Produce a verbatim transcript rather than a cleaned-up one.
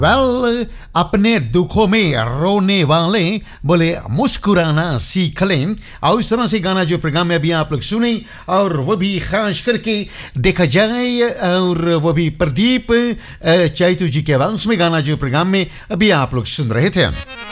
Well अपने दुखों में रोने वाले बोले मुस्कुराना सीख लें। और इस तरह से गाना जो प्रोग्राम में अभी आप लोग सुने, और वो भी खास करके देखा जाए, और वो भी प्रदीप चैतु जी के आवाज में गाना जो प्रोग्राम में अभी आप लोग सुन रहे थे।